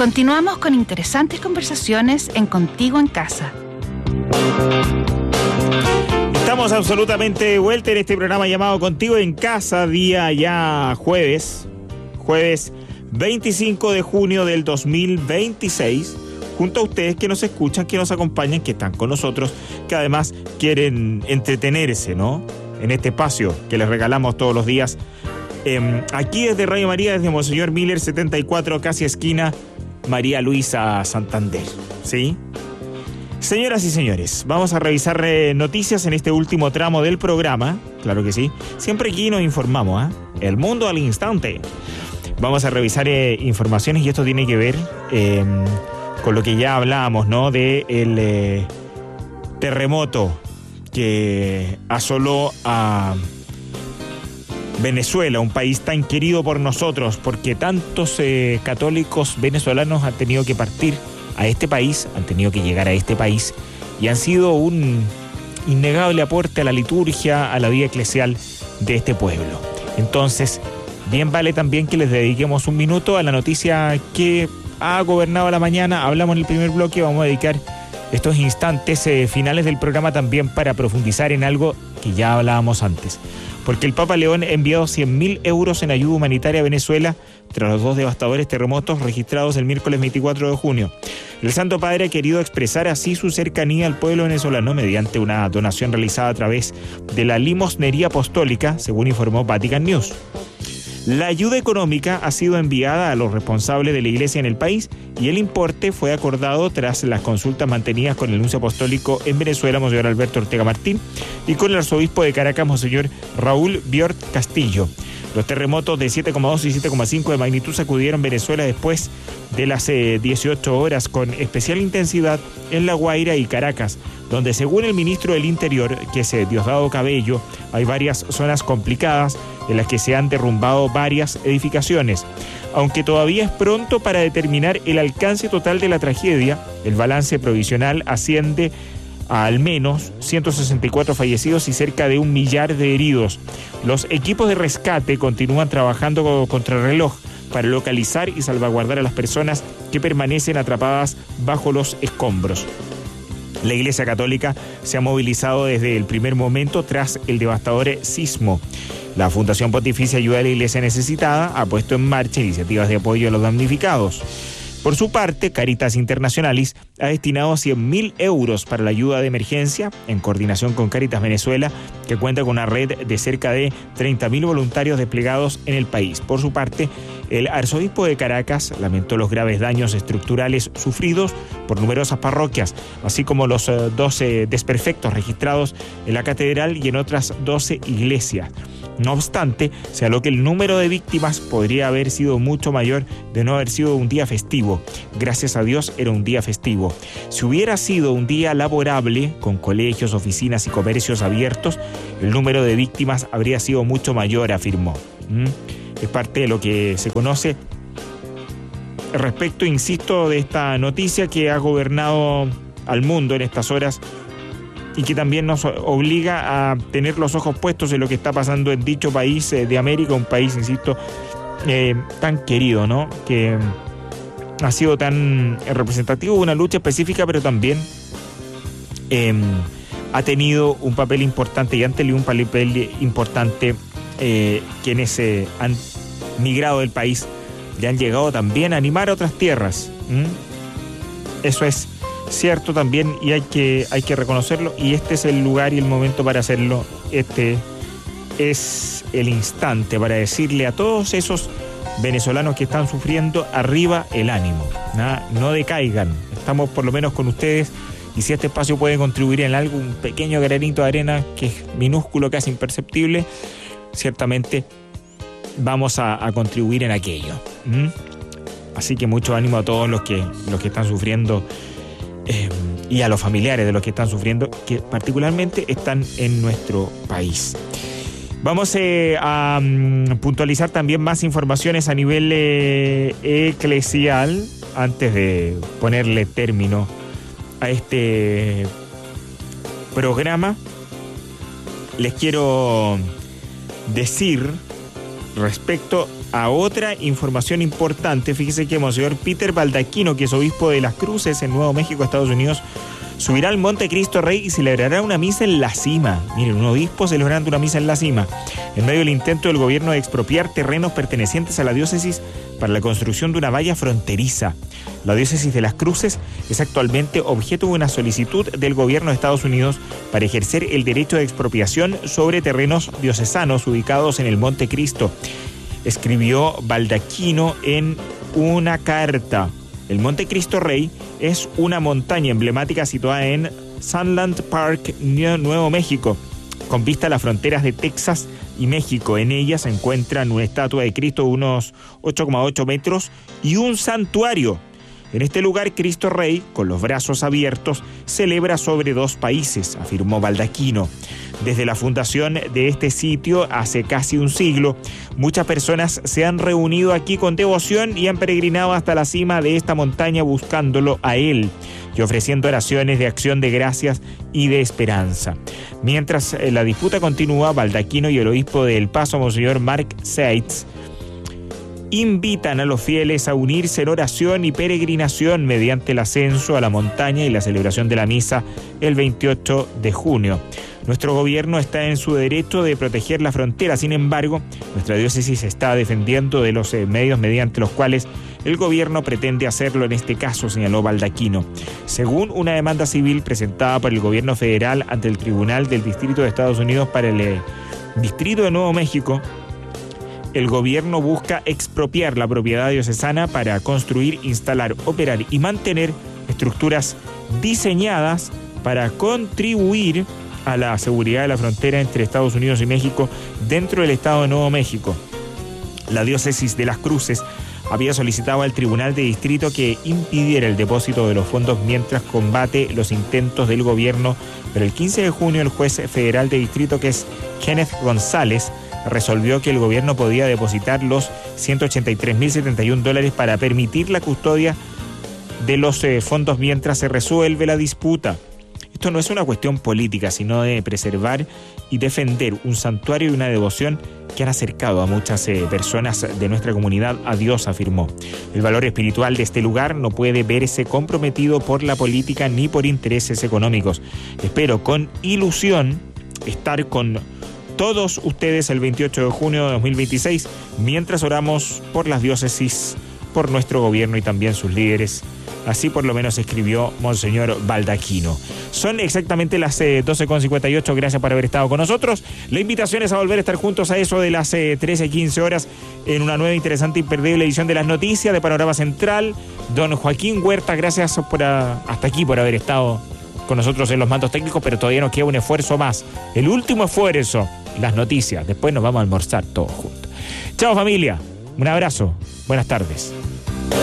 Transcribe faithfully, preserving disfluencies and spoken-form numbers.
Continuamos con interesantes conversaciones en Contigo en Casa. Estamos absolutamente de vuelta en este programa llamado Contigo en Casa, día ya jueves, jueves veinticinco de junio del dos mil veintiséis, junto a ustedes que nos escuchan, que nos acompañan, que están con nosotros, que además quieren entretenerse, ¿no? En este espacio que les regalamos todos los días. Eh, aquí desde Radio María, desde Monseñor Miller setenta y cuatro, casi esquina María Luisa Santander, ¿sí? Señoras y señores, vamos a revisar eh, noticias en este último tramo del programa, claro que sí. Siempre aquí nos informamos, ¿eh? El mundo al instante. Vamos a revisar eh, informaciones y esto tiene que ver eh, con lo que ya hablábamos, ¿no? De el eh, terremoto que asoló a Venezuela, un país tan querido por nosotros, porque tantos eh, católicos venezolanos han tenido que partir a este país, han tenido que llegar a este país y han sido un innegable aporte a la liturgia, a la vida eclesial de este pueblo. Entonces, bien vale también que les dediquemos un minuto a la noticia que ha gobernado la mañana. Hablamos en el primer bloque, vamos a dedicar estos instantes eh, finales del programa también para profundizar en algo que ya hablábamos antes. Porque el Papa León ha enviado cien mil euros en ayuda humanitaria a Venezuela tras los dos devastadores terremotos registrados el miércoles veinticuatro de junio. El Santo Padre ha querido expresar así su cercanía al pueblo venezolano mediante una donación realizada a través de la limosnería apostólica, según informó Vatican News. La ayuda económica ha sido enviada a los responsables de la Iglesia en el país y el importe fue acordado tras las consultas mantenidas con el nuncio apostólico en Venezuela, Monseñor Alberto Ortega Martín, y con el arzobispo de Caracas, Monseñor Raúl Biort Castillo. Los terremotos de siete coma dos y siete coma cinco de magnitud sacudieron Venezuela después de las eh, dieciocho horas, con especial intensidad en La Guaira y Caracas, donde según el ministro del Interior, que es eh, Diosdado Cabello, hay varias zonas complicadas en las que se han derrumbado varias edificaciones. Aunque todavía es pronto para determinar el alcance total de la tragedia, el balance provisional asciende a al menos ciento sesenta y cuatro fallecidos y cerca de un millar de heridos. Los equipos de rescate continúan trabajando contra el reloj para localizar y salvaguardar a las personas que permanecen atrapadas bajo los escombros. La Iglesia Católica se ha movilizado desde el primer momento tras el devastador sismo. La Fundación Pontificia Ayuda a la Iglesia Necesitada ha puesto en marcha iniciativas de apoyo a los damnificados. Por su parte, Caritas Internationalis ha destinado cien mil euros para la ayuda de emergencia en coordinación con Caritas Venezuela, que cuenta con una red de cerca de treinta mil voluntarios desplegados en el país. Por su parte, el arzobispo de Caracas lamentó los graves daños estructurales sufridos por numerosas parroquias, así como los doce desperfectos registrados en la catedral y en otras doce iglesias. No obstante, se habló que el número de víctimas podría haber sido mucho mayor de no haber sido un día festivo. Gracias a Dios era un día festivo. Si hubiera sido un día laborable, con colegios, oficinas y comercios abiertos, el número de víctimas habría sido mucho mayor, afirmó. ¿Mm? Es parte de lo que se conoce respecto, insisto, de esta noticia que ha gobernado al mundo en estas horas y que también nos obliga a tener los ojos puestos en lo que está pasando en dicho país eh, de América, un país, insisto, eh, tan querido, ¿no? Que ha sido tan representativo de una lucha específica, pero también eh, ha tenido un papel importante y han tenido un papel importante eh, quienes eh, han migrado del país y han llegado también a animar a otras tierras. ¿Mm? Eso es cierto también y hay que, hay que reconocerlo, y este es el lugar y el momento para hacerlo. Este es el instante para decirle a todos esos venezolanos que están sufriendo: arriba el ánimo, ¿no? No decaigan, estamos por lo menos con ustedes, y si este espacio puede contribuir en algo, un pequeño granito de arena que es minúsculo, casi imperceptible, ciertamente vamos a, a contribuir en aquello. ¿Mm? Así que mucho ánimo a todos los que, los que están sufriendo eh, y a los familiares de los que están sufriendo, que particularmente están en nuestro país. Vamos eh, a um, puntualizar también más informaciones a nivel eh, eclesial antes de ponerle término a este programa. Les quiero decir respecto a otra información importante. Fíjese que Monseñor Peter Baldaquino, que es obispo de Las Cruces en Nuevo México, Estados Unidos, subirá al Monte Cristo Rey y celebrará una misa en la cima. Miren, un obispo celebrando una misa en la cima, en medio del intento del gobierno de expropiar terrenos pertenecientes a la diócesis para la construcción de una valla fronteriza. La diócesis de Las Cruces es actualmente objeto de una solicitud del gobierno de Estados Unidos para ejercer el derecho de expropiación sobre terrenos diocesanos ubicados en el Monte Cristo, escribió Baldaquino en una carta. El Monte Cristo Rey es una montaña emblemática situada en Sunland Park, Nuevo México, con vista a las fronteras de Texas y México. En ella se encuentran una estatua de Cristo de unos ocho coma ocho metros y un santuario. En este lugar, Cristo Rey, con los brazos abiertos, celebra sobre dos países, afirmó Baldaquino. Desde la fundación de este sitio hace casi un siglo, muchas personas se han reunido aquí con devoción y han peregrinado hasta la cima de esta montaña buscándolo a él y ofreciendo oraciones de acción de gracias y de esperanza. Mientras la disputa continúa, Baldaquino y el obispo de El Paso, Monseñor Mark Seitz, invitan a los fieles a unirse en oración y peregrinación mediante el ascenso a la montaña y la celebración de la misa el veintiocho de junio. Nuestro gobierno está en su derecho de proteger la frontera, sin embargo, nuestra diócesis está defendiendo de los medios mediante los cuales el gobierno pretende hacerlo en este caso, señaló Baldaquino. Según una demanda civil presentada por el gobierno federal ante el Tribunal del Distrito de Estados Unidos para el eh, Distrito de Nuevo México, el gobierno busca expropiar la propiedad diocesana para construir, instalar, operar y mantener estructuras diseñadas para contribuir a la seguridad de la frontera entre Estados Unidos y México dentro del estado de Nuevo México. La diócesis de Las Cruces había solicitado al Tribunal de Distrito que impidiera el depósito de los fondos mientras combate los intentos del gobierno, pero el quince de junio el juez federal de distrito, que es Kenneth González, resolvió que el gobierno podía depositar los ciento ochenta y tres mil setenta y un dólares para permitir la custodia de los eh, fondos mientras se resuelve la disputa. Esto no es una cuestión política, sino de preservar y defender un santuario y una devoción que han acercado a muchas eh, personas de nuestra comunidad a Dios, afirmó. El valor espiritual de este lugar no puede verse comprometido por la política ni por intereses económicos. Espero con ilusión estar con todos ustedes el veintiocho de junio de dos mil veintiséis, mientras oramos por las diócesis, por nuestro gobierno y también sus líderes. Así por lo menos escribió Monseñor Baldaquino. Son exactamente las eh, doce con cincuenta y ocho. Gracias por haber estado con nosotros. La invitación es a volver a estar juntos a eso de las eh, trece quince horas en una nueva, interesante e imperdible edición de las noticias de Panorama Central. Don Joaquín Huerta, gracias por a, hasta aquí por haber estado con nosotros en los mandos técnicos, pero todavía nos queda un esfuerzo más. El último esfuerzo, las noticias. Después nos vamos a almorzar todos juntos. Chao familia, un abrazo, buenas tardes.